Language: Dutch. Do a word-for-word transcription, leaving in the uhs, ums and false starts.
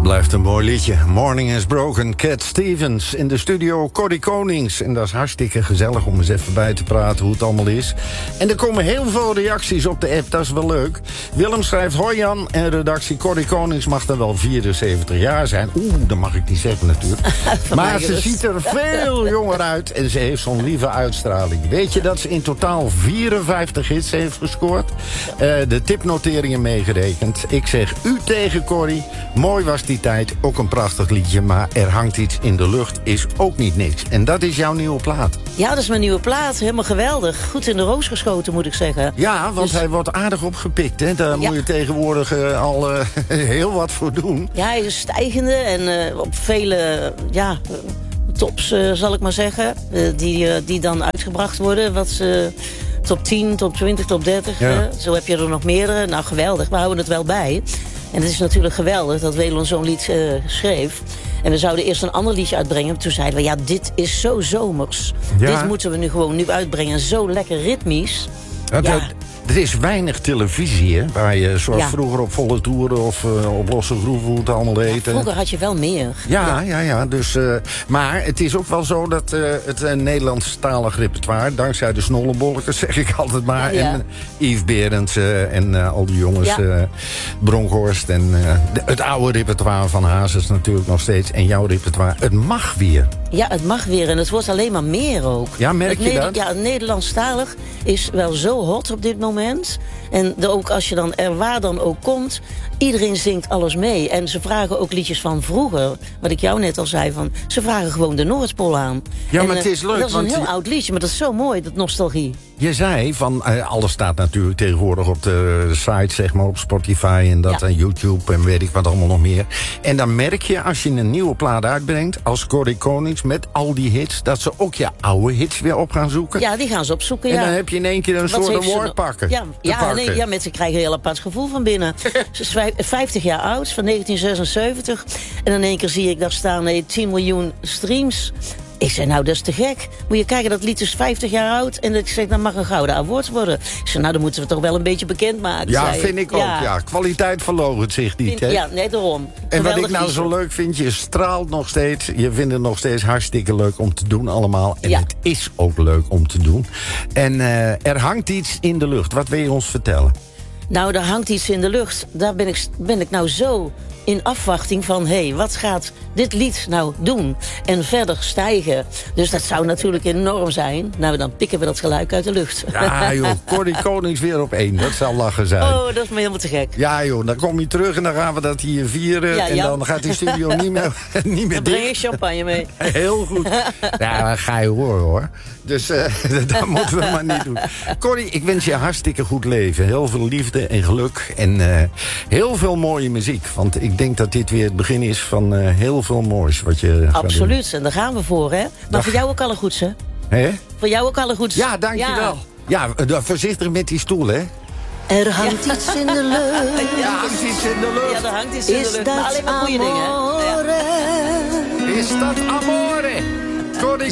Blijft een mooi liedje. Morning has broken. Cat Stevens in de studio. Corrie Konings. En dat is hartstikke gezellig om eens even bij te praten hoe het allemaal is. En er komen heel veel reacties op de app. Dat is wel leuk. Willem schrijft: hoi Jan. En redactie Corrie Konings mag dan wel vierenzeventig jaar zijn. Oeh, dat mag ik niet zeggen natuurlijk. Maar ze ziet er veel jonger uit. En ze heeft zo'n lieve uitstraling. Weet je dat ze in totaal vierenvijftig hits heeft gescoord? Uh, de tipnoteringen meegerekend. Ik zeg u tegen Corrie. Mooi was die tijd, ook een prachtig liedje, maar er hangt iets in de lucht, is ook niet niks. En dat is jouw nieuwe plaat. Ja, dat is mijn nieuwe plaat. Helemaal geweldig. Goed in de roos geschoten, moet ik zeggen. Ja, want dus hij wordt aardig opgepikt. Hè? Daar ja. moet je tegenwoordig uh, al uh, heel wat voor doen. Ja, hij is stijgende en uh, op vele ja, tops, uh, zal ik maar zeggen, uh, die, uh, die dan uitgebracht worden. Wat uh, top tien, top twintig, top dertig. Ja. Uh, zo heb je er nog meerdere. Nou, geweldig. We houden het wel bij. En het is natuurlijk geweldig dat Waylon zo'n lied uh, schreef. En we zouden eerst een ander liedje uitbrengen. Toen zeiden we, ja, dit is zo zomers. Ja. Dit moeten we nu gewoon nu uitbrengen. Zo lekker ritmisch. Ja, ja. Er is weinig televisie, hè? Waar je zoals ja. vroeger op volle toeren of uh, op losse groeven, hoe het allemaal heet. Ja, vroeger had je wel meer. Ja, ja, ja. ja dus, uh, maar het is ook wel zo dat uh, het uh, Nederlandstalig repertoire, dankzij de snollebolletjes, zeg ik altijd maar, ja, ja. en uh, Yves Berends uh, en uh, al die jongens, ja. uh, Bronkhorst en uh, de, het oude repertoire van Hazes natuurlijk nog steeds. En jouw repertoire, het mag weer. Ja, het mag weer en het wordt alleen maar meer ook. Ja, merk je dat? Ja, Nederlandstalig is wel zo hot op dit moment. En de, ook als je dan er waar dan ook komt, iedereen zingt alles mee. En ze vragen ook liedjes van vroeger. Wat ik jou net al zei, van ze vragen gewoon de Noordpool aan. Ja, en, maar het is leuk. Dat is want een heel je... oud liedje, maar dat is zo mooi, dat nostalgie. Je zei van, uh, alles staat natuurlijk tegenwoordig op de site, zeg maar, op Spotify en dat, ja. en YouTube en weet ik wat allemaal nog meer. En dan merk je, als je een nieuwe plaat uitbrengt, als Corrie Konings, met al die hits, dat ze ook je oude hits weer op gaan zoeken. Ja, die gaan ze opzoeken, en ja. dan heb je in één keer een wat soort award pakken. Ja, ja, pakken. Nee, ja, mensen krijgen een heel apart gevoel van binnen. Ze is vijftig jaar oud, van negentien zesenzeventig. En in één keer zie ik daar staan, nee, tien miljoen streams. Ik zei, nou, dat is te gek. Moet je kijken, dat lied is vijftig jaar oud. En ik zeg, dat mag een gouden award worden. Ik zei, nou, dan moeten we het toch wel een beetje bekendmaken. Ja, zei, vind ik ook, ja. ja. Kwaliteit verloochent zich niet, hè? Ja, nee, daarom. En wat ik nou zo leuk vind, je straalt nog steeds. Je vindt het nog steeds hartstikke leuk om te doen allemaal. En ja. het is ook leuk om te doen. En uh, er hangt iets in de lucht. Wat wil je ons vertellen? Nou, er hangt iets in de lucht. Daar ben ik, ben ik nou zo in afwachting van, hé, hey, wat gaat dit lied nou doen? En verder stijgen. Dus dat zou natuurlijk enorm zijn. Nou, dan pikken we dat geluid uit de lucht. Ja, joh, Corrie Konings weer op één. Dat zal lachen zijn. Oh, dat is me helemaal te gek. Ja, joh, dan kom je terug en dan gaan we dat hier vieren. Ja, en ja. dan gaat die studio niet meer, niet meer dan breng je champagne mee. Heel goed. Ja, dat ga je horen, hoor. Dus uh, dat moeten we maar niet doen. Corrie, ik wens je hartstikke goed leven. Heel veel liefde en geluk. En uh, heel veel mooie muziek. Want ik denk dat dit weer het begin is van uh, heel veel moois. Wat je absoluut, en daar gaan we voor, hè? Maar Dag. Voor jou ook alle goeds, hè? Hè? Voor jou ook alle goeds. Ja, dankjewel. Ja, ja, voorzichtig met die stoel, hè? Er hangt ja. iets in de lucht. Ja, er hangt iets in de lucht. Ja, er hangt iets in is de lucht. Maar alleen maar goede dingen. Ja. Is dat amore? Corrie